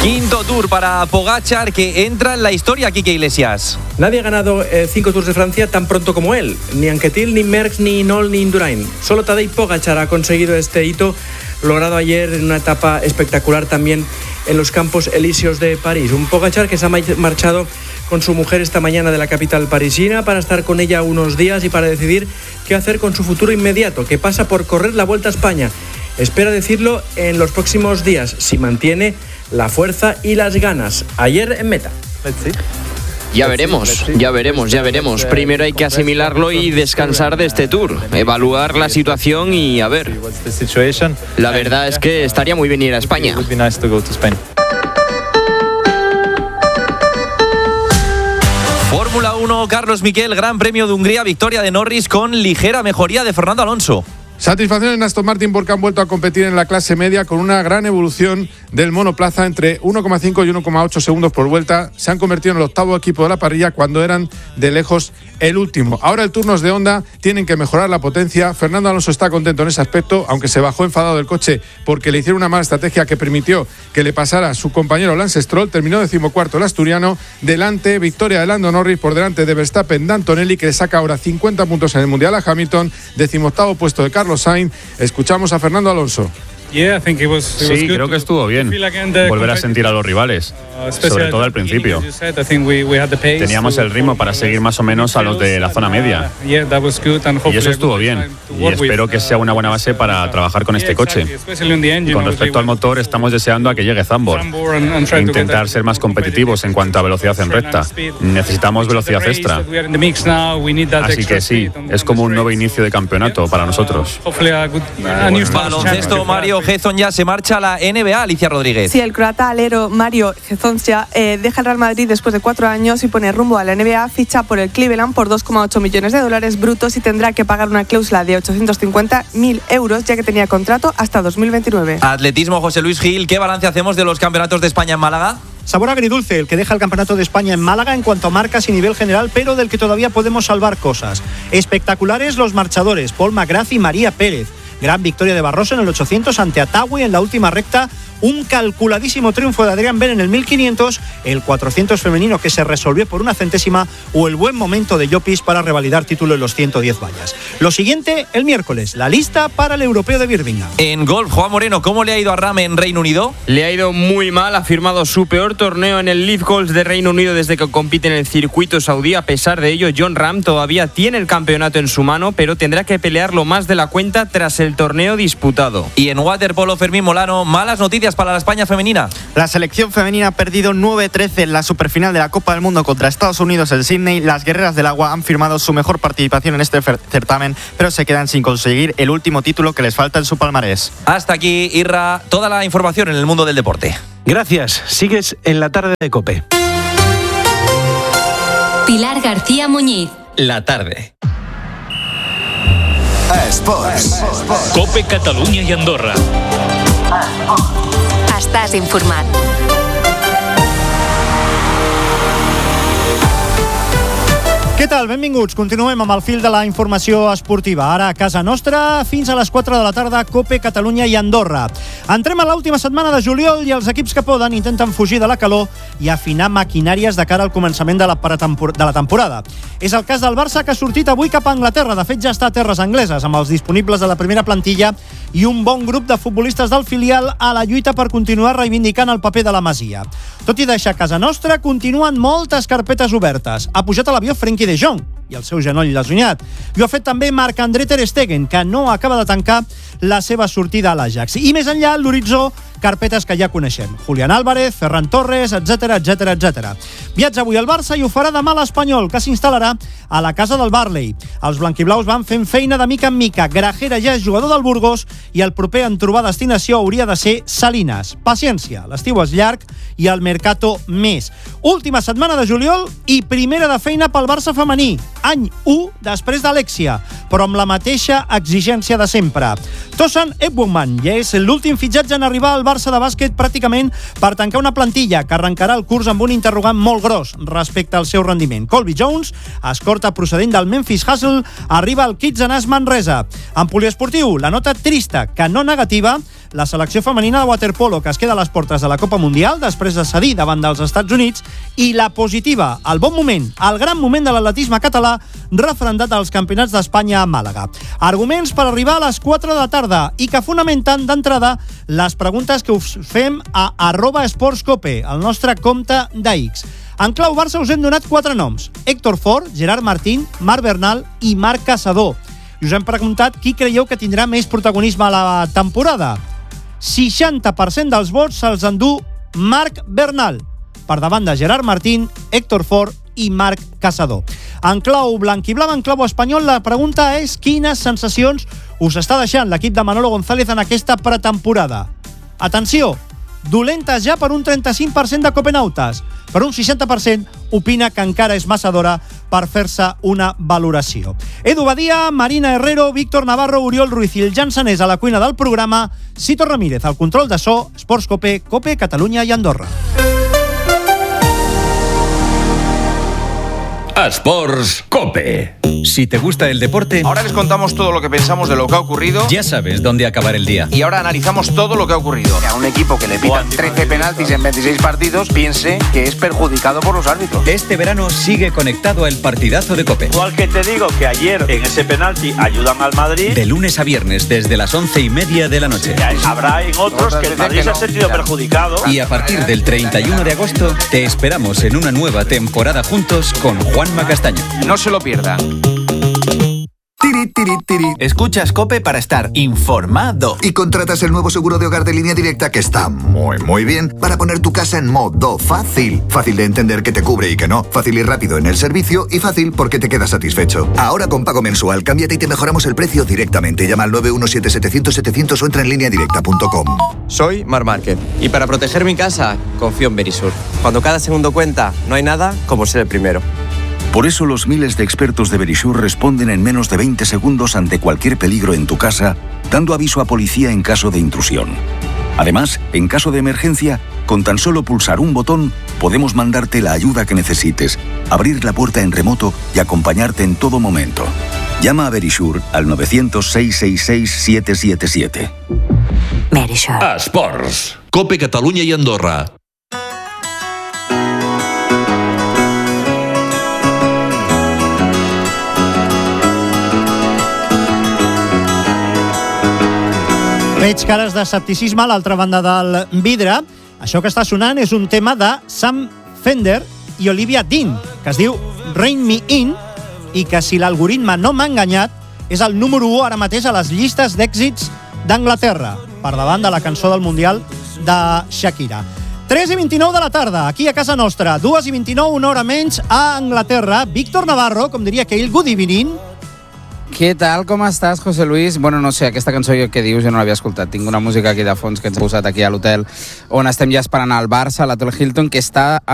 Quinto Tour para Pogačar, que entra en la historia, Quique Iglesias. Nadie ha ganado 5 Tours de Francia tan pronto como él. Ni Anquetil, ni Merckx, ni Nol, ni Indurain. Solo Tadej Pogačar ha conseguido este hito, logrado ayer en una etapa espectacular también en los Campos Elíseos de París. Un Pogačar que se ha marchado con su mujer esta mañana de la capital parisina para estar con ella unos días y para decidir qué hacer con su futuro inmediato, que pasa por correr la Vuelta a España. Espera decirlo en los próximos días, si mantiene la fuerza y las ganas. Ayer en meta. Ya veremos. Primero hay que asimilarlo y descansar de este Tour, evaluar la situación y a ver. La verdad es que estaría muy bien ir a España. Fórmula 1, Carlos Miquel, Gran Premio de Hungría, victoria de Norris con ligera mejoría de Fernando Alonso. Satisfacción en Aston Martin porque han vuelto a competir en la clase media con una gran evolución del monoplaza entre 1,5 y 1,8 segundos por vuelta. Se han convertido en el octavo equipo de la parrilla cuando eran de lejos el último. Ahora el turno es de Honda, tienen que mejorar la potencia. Fernando Alonso está contento en ese aspecto, aunque se bajó enfadado del coche porque le hicieron una mala estrategia que permitió que le pasara a su compañero Lance Stroll. Terminó 14º el asturiano. Delante, victoria de Lando Norris por delante de Verstappen, de Antonelli, que le saca ahora 50 puntos en el Mundial a Hamilton. 18º puesto de Carlos Sainz. Escuchamos a Fernando Alonso. Sí, creo que estuvo bien volver a sentir a los rivales, sobre todo al principio. Teníamos el ritmo para seguir más o menos a los de la zona media y eso estuvo bien y espero que sea una buena base para trabajar con este coche. Con respecto al motor, estamos deseando a que llegue Zandvoort e intentar ser más competitivos en cuanto a velocidad en recta. Necesitamos velocidad extra, así que sí, es como un nuevo inicio de campeonato para nosotros. Baloncesto, Mario Hezonja ya se marcha a la NBA, Alicia Rodríguez. Sí, el croata alero Mario Hezonja deja el Real Madrid después de 4 años y pone rumbo a la NBA. Ficha por el Cleveland por $2,8 millones brutos y tendrá que pagar una cláusula de 850.000 euros, ya que tenía contrato hasta 2029. Atletismo, José Luis Gil, ¿qué balance hacemos de los campeonatos de España en Málaga? Sabor agridulce el que deja el Campeonato de España en Málaga en cuanto a marcas y nivel general, pero del que todavía podemos salvar cosas. Espectaculares los marchadores, Paul McGrath y María Pérez. Gran victoria de Barroso en el 800 ante Atawi en la última recta. Un calculadísimo triunfo de Adrián Ben en el 1500, el 400 femenino que se resolvió por una centésima o el buen momento de Llopis para revalidar título en los 110 vallas. Lo siguiente, el miércoles, la lista para el Europeo de Birmingham. En golf, Juan Moreno, ¿cómo le ha ido a Rahm en Reino Unido? Le ha ido muy mal, ha firmado su peor torneo en el Leaf Golf de Reino Unido desde que compite en el circuito saudí. A pesar de ello, Jon Rahm todavía tiene el campeonato en su mano, pero tendrá que pelearlo más de la cuenta tras el torneo disputado. Y en waterpolo, Fermín Molano, malas noticias para la España femenina. La selección femenina ha perdido 9-13 en la superfinal de la Copa del Mundo contra Estados Unidos en Sydney. Las guerreras del agua han firmado su mejor participación en este certamen, pero se quedan sin conseguir el último título que les falta en su palmarés. Hasta aquí, Irra, toda la información en el mundo del deporte. Gracias. Sigues en la tarde de COPE. Pilar García Muñiz. La tarde. Esports. COPE Catalunya i Andorra. Estàs informat. Què tal? Benvinguts. Continuem amb el fil de la informació esportiva. Ara a casa nostra, fins a les 4 de la tarda, COPE Catalunya i Andorra. Entrem a l'última setmana de juliol i els equips que poden intenten fugir de la calor i afinar maquinàries de cara al començament de la temporada. És el cas del Barça, que ha sortit avui cap a Anglaterra. De fet, ja està a terres angleses, amb els disponibles de la primera plantilla i un bon grup de futbolistes del filial a la lluita per continuar reivindicant el paper de la Masia. Tot i deixar casa nostra, continuen moltes carpetes obertes. Ha pujat a l'avió Frenkie de Jong i el seu genoll lesionat. I ho ha fet també Marc-André ter Stegen, que no acaba de tancar la seva sortida a l'Ajax. I més enllà, l'horitzó, carpetes que ja coneixem. Julián Álvarez, Ferran Torres, etc. Viatja avui al Barça i ho farà demà a l'Espanyol, que s'instal·larà a la casa del Barley. Els blanquiblaus van fent feina de mica en mica. Grajera ja és jugador del Burgos i el proper en trobar destinació hauria de ser Salines. Paciència, l'estiu és llarg i el mercato més. Última setmana de juliol i primera de feina pel Barça femení. Any 1 després d'Alexia, però amb la mateixa exigència de sempre. Tosan Ebouman ja és l'últim fitxatge en arribar al Barça Barça de bàsquet pràcticament per tancar una plantilla que arrencarà el curs amb un interrogant molt gros respecte al seu rendiment. Colby Jones, escorta procedent del Memphis Hustle, arriba al Kitsanàs Manresa. En poliesportiu, la nota trista, que no negativa, la selecció femenina de waterpolo que es queda a les portes de la Copa Mundial després de cedir davant dels Estats Units, i la positiva, el bon moment, el gran moment de l'atletisme català referendat als Campionats d'Espanya a Màlaga. Arguments per arribar a les 4 de la tarda i que fonamenten d'entrada les preguntes que us fem a @esportscope, el nostre compte d'X. En clau Barça us hem donat 4 noms: Héctor Fort, Gerard Martín, Marc Bernal i Marc Caçador. I us hem preguntat qui creieu que tindrà més protagonisme a la temporada. 60% dels vots se'ls endú Marc Bernal, per davant de Gerard Martín, Héctor Fort i Marc Caçador. En clau blanquiblava, en clau espanyol, la pregunta és quines sensacions us està deixant l'equip de Manolo González en aquesta pretemporada. Atenció, dolentes ja per un 35% de copenautes, per un 60% opina que encara és massa d'hora per fer-se una valoració. Edu Badia, Marina Herrero, Víctor Navarro, Oriol Ruiz i el Jan Sanés a la cuina del programa, Cito Ramírez al control de so, Esports Cope, Cope, Catalunya i Andorra. Sports Cope. Si te gusta el deporte, ahora les contamos todo lo que pensamos de lo que ha ocurrido. Ya sabes dónde acabar el día. Y ahora analizamos todo lo que ha ocurrido. A un equipo que le pitan 13 penaltis en 26 partidos piense que es perjudicado por los árbitros. Este verano sigue conectado al partidazo de Cope. Igual que te digo que ayer en ese penalti ayudan al Madrid. De lunes a viernes desde las 11:30 de la noche. Habrá en otros que el Madrid se ha sentido perjudicado. Y a partir del 31 de agosto te esperamos en una nueva temporada juntos con Juanma Castaño. No se lo pierdan. Escuchas Cope para estar informado. Y contratas el nuevo seguro de hogar de Línea Directa, que está muy bien, para poner tu casa en modo fácil. Fácil de entender que te cubre y que no. Fácil y rápido en el servicio, y fácil porque te quedas satisfecho. Ahora con pago mensual, cámbiate y te mejoramos el precio directamente. Llama al 917-700-700 o entra en lineadirecta.com. Soy Marc Márquez y para proteger mi casa confío en Verisur. Cuando cada segundo cuenta, no hay nada como ser el primero. Por eso los miles de expertos de Verisur responden en menos de 20 segundos ante cualquier peligro en tu casa, dando aviso a policía en caso de intrusión. Además, en caso de emergencia, con tan solo pulsar un botón, podemos mandarte la ayuda que necesites, abrir la puerta en remoto y acompañarte en todo momento. Llama a Verisur al 900-666-777. Verisur. Esports. Cope Catalunya i Andorra. Veig cares de escepticisme a l'altra banda del vidre. Això que està sonant és un tema de Sam Fender i Olivia Dean, que es diu Rein Me In, i que, si l'algoritme no m'ha enganyat, és el número 1 ara mateix a les llistes d'èxits d'Anglaterra, per davant de la cançó del Mundial de Shakira. 3:29 de la tarda, aquí a casa nostra. 2:29, una hora menys, a Anglaterra. Víctor Navarro, com diria aquell, good evening. Què tal, com estàs, José Luis? Bueno, no sé, aquesta cançó que dius jo no l'havia escoltat. Tinc una música aquí de fons que ens ha posat aquí a l'hotel on estem ja esperant al Barça, a l'Hotel Hilton, que està